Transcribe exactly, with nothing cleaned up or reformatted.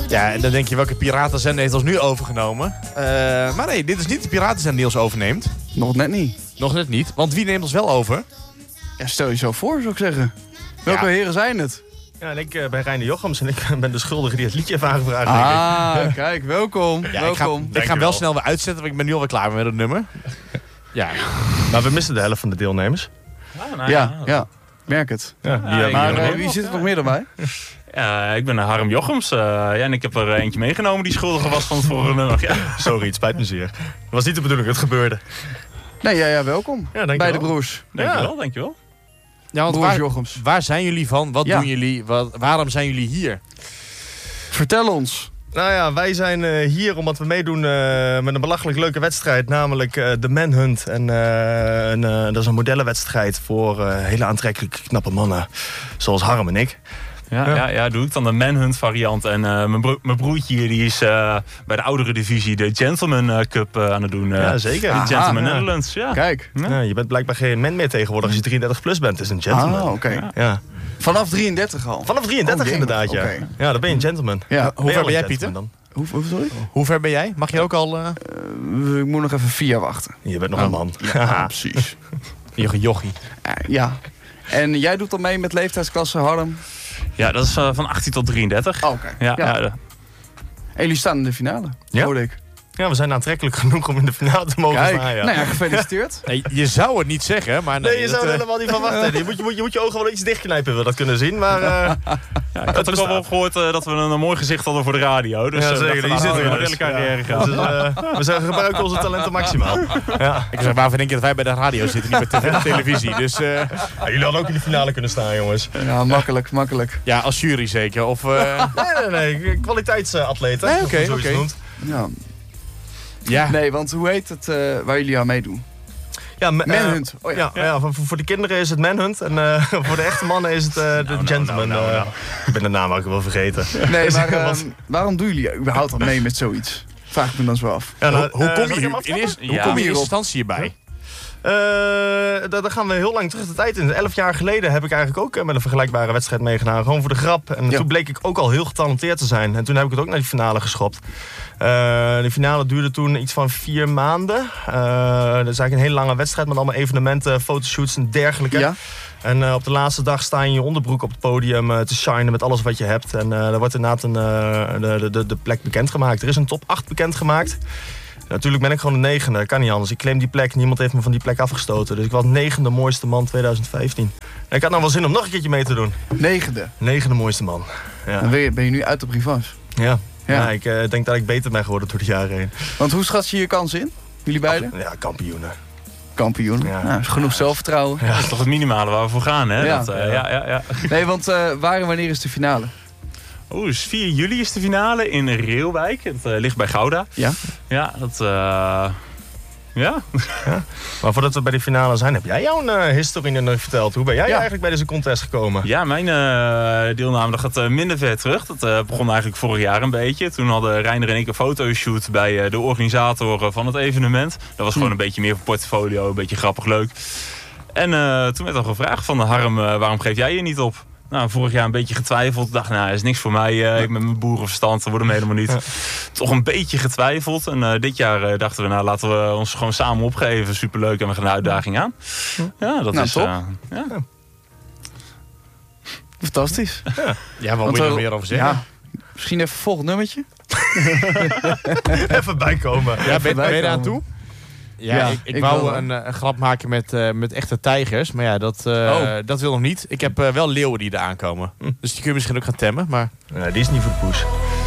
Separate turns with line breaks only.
Ja, en dan denk je, welke piratenzender heeft ons nu overgenomen? Uh, maar nee, dit is niet de piratenzender die ons overneemt.
Nog net niet.
Nog net niet, want wie neemt ons wel over?
Ja, stel je zo voor, zou ik zeggen. Welke ja. heren zijn het?
Ja, en ik uh, ben Reiner Jochems en ik ben de schuldige die het liedje heeft aangevraagd.
Ah, kijk, welkom.
Ja,
welkom.
Ik ga, ik ga hem wel snel weer uitzetten, want ik ben nu alweer klaar met het nummer. Ja.
Maar we missen de helft van de deelnemers.
Ah, nou, ja, ja, ja, merk het.
Ja,
die ja, maar uh, wie zit er nog meer erbij?
Ja, ik ben Harm Jochems. Uh, ja, en ik heb er eentje meegenomen die schuldige was van het vorige nummer. Ja.
Sorry, het spijt me zeer. Het was niet de bedoeling, het gebeurde.
Nee, ja, ja welkom.
Ja,
bij de broers.
Dankjewel, ja. dankjewel.
Ja, want waar, waar zijn jullie van? Wat ja. doen jullie? Wat, waarom zijn jullie hier?
Vertel ons.
Nou ja, wij zijn uh, hier omdat we meedoen uh, met een belachelijk leuke wedstrijd. Namelijk uh, de Manhunt. En uh, een, uh, dat is een modellenwedstrijd voor uh, hele aantrekkelijke, knappe mannen. Zoals Harm en ik.
Ja, ja. ja, ja, doe ik dan de Manhunt variant. En uh, mijn, bro mijn broertje hier die is uh, bij de oudere divisie de Gentleman uh, Cup uh, aan het doen. Uh,
ja, zeker.
De Gentleman
ja.
Netherlands, ja.
Kijk.
Ja. Ja, je bent blijkbaar geen man meer tegenwoordig als je drieëndertig plus bent. Het is een gentleman.
Ah, oké.
Ja. Ja.
Vanaf drieëndertig al?
Vanaf drieëndertig oh, inderdaad, ja. Okay. Ja, dan ben je een gentleman.
Ja.
Hoe ver ben jij, Pieter?
Dan?
Hoe, hoe, sorry?
Hoe ver ben jij? Mag je ook al... Uh...
Uh, ik moet nog even vier jaar wachten.
Je bent nog
oh.
een man.
Ja, precies.
Jochie, jochie.
Uh, ja. En jij doet dan mee met leeftijdsklasse, Harm?
Ja, dat is uh, van achttien tot drieëndertig.
Oh, oké. Okay.
Ja,
ja.
ja, de...
En jullie staan in de finale,
ja.
hoorde ik.
Ja, we zijn aantrekkelijk genoeg om in de finale te mogen
Kijk,
staan. Ja.
Nou ja, gefeliciteerd.
Nee, je zou het niet zeggen, maar... Nee,
nee je
dat,
zou er
uh...
helemaal niet van wachten. Je moet je, moet, je moet je ogen wel iets dichtknijpen, wil dat kunnen zien. Maar uh,
ja, ik had ook al wel gehoord uh, dat we een, een mooi gezicht hadden voor de radio. Dus
ja,
uh,
zeker. Die zitten
we
een
hele carrière gaan.
Dus, uh, we zeggen, gebruiken onze talenten maximaal. Ja.
Ik zeg, waarvan denk je dat wij bij de radio zitten, niet bij de televisie? Dus, uh...
ja, jullie hadden ook in de finale kunnen staan, jongens.
Ja, makkelijk, makkelijk.
Ja, als jury zeker. Of, uh...
nee, nee, nee. Kwaliteitsatleten.
Nee, oké, oké. Okay.
Ja.
Ja.
Nee, want hoe heet het uh, waar jullie aan meedoen?
Ja, uh,
Manhunt. Oh, ja.
Ja, ja, voor, voor de kinderen is het Manhunt en uh, voor de echte mannen is het uh, de nou, Gentleman. Nou, nou, nou, nou. Uh, ik ben de naam ook wel vergeten.
Nee, maar uh, waarom doen jullie überhaupt al mee met zoiets? Vraag ik me dan zo af.
Ja, nou, hoe, hoe kom je, uh, hier, in eerste, ja. hoe kom je in eerste instantie hierbij?
Uh, daar, daar gaan we heel lang terug de tijd in. Elf jaar geleden heb ik eigenlijk ook met een vergelijkbare wedstrijd meegedaan. Gewoon voor de grap. En ja. toen bleek ik ook al heel getalenteerd te zijn. En toen heb ik het ook naar die finale geschopt. Uh, de finale duurde toen iets van vier maanden. Uh, dat is eigenlijk een hele lange wedstrijd met allemaal evenementen, fotoshoots en dergelijke.
Ja.
En uh, op de laatste dag sta je in je onderbroek op het podium uh, te shinen met alles wat je hebt. En uh, er wordt inderdaad een, uh, de, de, de plek bekendgemaakt. Er is een top acht bekendgemaakt. Natuurlijk ben ik gewoon de negende, kan niet anders. Ik claim die plek, niemand heeft me van die plek afgestoten. Dus ik was negende mooiste man twintig vijftien. En ik had nou wel zin om nog een keertje mee te doen.
Negende?
Negende mooiste man. Ja.
Dan ben je, ben je nu uit op revanche.
Ja, ja. ja ik uh, denk dat ik beter ben geworden door de jaren heen.
Want hoe schat je je kans in? Jullie beiden?
Ja, kampioenen.
Kampioen. Ja. Nou, genoeg zelfvertrouwen.
Ja, dat is toch het minimale waar we voor gaan, hè?
Ja.
Dat, uh, ja, ja, ja.
Nee, want uh, waar en wanneer is de finale?
Oeh, dus vier juli is de finale in Reeuwijk. Het uh, ligt bij Gouda.
Ja?
Ja, dat... Uh... Ja.
ja. Maar voordat we bij de finale zijn, heb jij jouw uh, historie nog verteld? Hoe ben jij ja. eigenlijk bij deze contest gekomen?
Ja, mijn uh, deelname dat gaat uh, minder ver terug. Dat uh, begon eigenlijk vorig jaar een beetje. Toen hadden Reiner en ik een fotoshoot bij uh, de organisator van het evenement. Dat was gewoon een beetje meer voor portfolio, een beetje grappig leuk. En uh, toen werd al gevraagd van Harm, uh, waarom geef jij je niet op? Nou, vorig jaar een beetje getwijfeld. Ik dacht, nou, is niks voor mij. Uh, ik met mijn boerenverstand, dat wordt hem helemaal niet. Ja. Toch een beetje getwijfeld. En uh, dit jaar uh, dachten we, nou, laten we ons gewoon samen opgeven. Superleuk en we gaan de uitdaging aan. Ja, dat
nou,
is...
top.
Uh, ja.
Ja. Fantastisch.
Ja, ja wat moet je er meer over zeggen? Ja,
misschien even een volgend nummertje.
Even bijkomen.
Ja, ben, ben je daar aan toe? Ja,
ja,
ik, ik,
ik
wou
wil,
een, een grap maken met, uh, met echte tijgers. Maar ja, dat, uh, oh. dat wil nog niet. Ik heb uh, wel leeuwen die er aankomen. Hm. Dus die kun je misschien ook gaan temmen. Maar...
Ja, die is niet voor de poes.